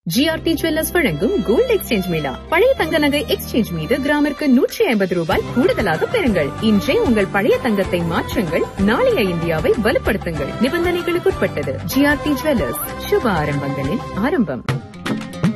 GRT jewellers வழங்கும் gold exchange Mela. பழைய தங்க நகை எக்ஸ்சேஞ்ச் மீது கிராமிற்கு 150 ரூபாய் கூடுதலாக பெறுங்கள். இன்றே உங்கள் பழைய தங்கத்தை மாற்றுங்கள். நாளைய இந்தியாவை வலுப்படுத்துங்கள். நிபந்தனைகளுக்குட்பட்டது. ஜிஆர்டி ஜுவல்லர்ஸ், சுப ஆரம்பங்களின் ஆரம்பம்.